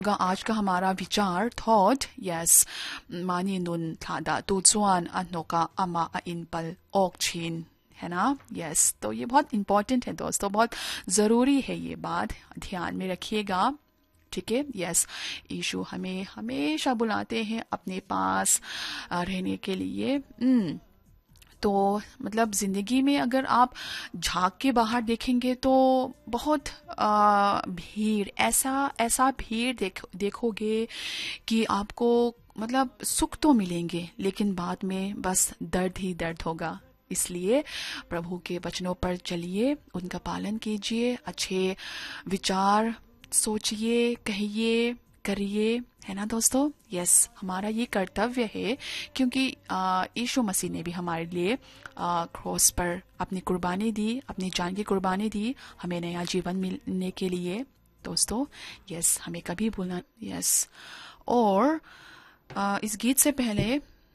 आज का हमारा विचार थॉट यस मानी नुन थादा तु चुआन अनोका अमा इनपल ओक्चिन है ना। यस तो ये बहुत इंपॉर्टेंट है दोस्तों, बहुत जरूरी है, ये बात ध्यान में रखिएगा। ठीक है। यस यीशु हमें हमेशा बुलाते हैं अपने पास रहने के लिए। तो मतलब जिंदगी में अगर आप झांक के बाहर देखेंगे तो बहुत भीड़, ऐसा भीड़ देखोगे कि आपको मतलब सुख तो मिलेंगे लेकिन बाद में बस दर्द ही दर्द होगा। इसलिए प्रभु के वचनों पर चलिए, उनका पालन कीजिए, अच्छे विचार सोचिए, कहिए, करिए, है ना दोस्तों। यस हमारा ये कर्तव्य है क्योंकि यीशु मसीह ने भी हमारे लिए क्रॉस पर अपनी कुर्बानी दी, अपनी जान की कुर्बानी दी हमें नया जीवन मिलने के लिए दोस्तों। यस हमें कभी भूलना। यस और इस गीत से पहले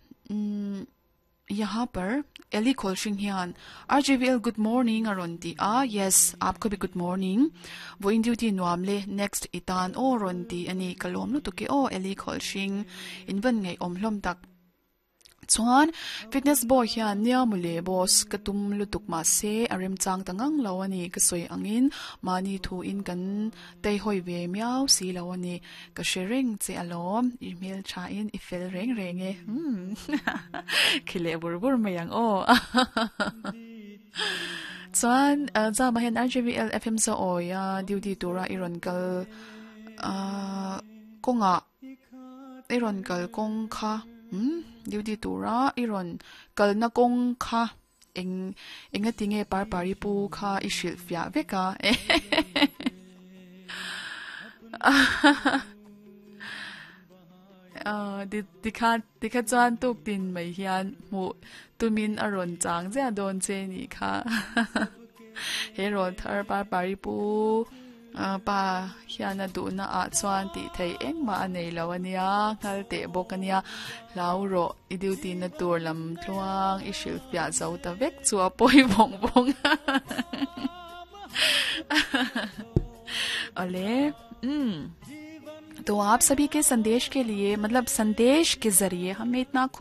यहाँ पर Eli खोलशिंग RJVL good morning अरोंती yes आपको भी गुड मॉर्निंग वो इंड्यूटी नुआमले नेक्स्ट इतान ओ रोंती अनि कलोम लो तुके ओ Eli खोलशिंग इनवन ngai omhlom tak chuan fitness boy hian niamule boss katum lutuk ma se arem chang tangang lawani kasoi angin mani thu in kan tei hoi ve miao si lawani ka sharing che alom email cha in ifel reng renge khile burbur mayang o chuan za ma hen RJVL FM sa oya duty tura iron kal konga iron kal kong kha duty tura iron kal na kong kha enga tinge par pari pu kha ishil fya veka dikha chuan tuk tin mai hian mu tumin aron chang je adon che ni kha heron thar par pari pu pa hian adu na a chuan ti thei eng ma nei lawania ngal te bokania lauro iduti na tur lam tluang ishil pya zau ta vek chu a poi bong bong अले तो आप सभी के संदेश के लिए, मतलब संदेश के जरिए हमें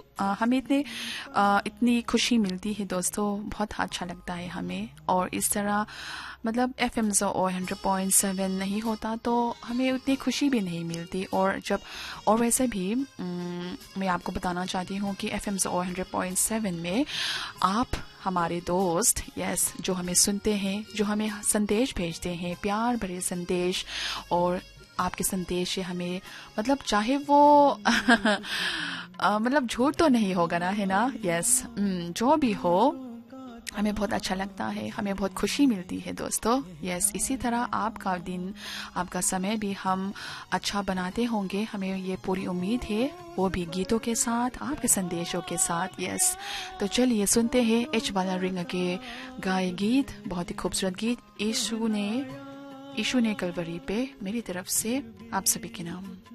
इतनी खुशी मिलती है दोस्तों, बहुत अच्छा लगता है हमें। और इस तरह मतलब FM 100.7 नहीं होता तो हमें उतनी खुशी भी नहीं मिलती। और वैसे भी मैं आपको बताना चाहती हूँ कि FM 100.7 में आप हमारे दोस्त यस जो हमें सुनते हैं, जो हमें संदेश भेजते हैं, प्यार भरे संदेश, और आपके संदेश से हमें मतलब चाहे वो मतलब झूठ तो नहीं होगा ना, है ना। यस जो भी हो हमें बहुत अच्छा लगता है, हमें बहुत खुशी मिलती है दोस्तों। यस इसी तरह आपका दिन, आपका समय भी हम अच्छा बनाते होंगे, हमें ये पूरी उम्मीद है, वो भी गीतों के साथ, आपके संदेशों के साथ। यस तो चलिए सुनते हैं एच बाला रिंग के गाए गीत, बहुत ही खूबसूरत गीत, यीशु ने कलवरी पे, मेरी तरफ से आप सभी के नाम।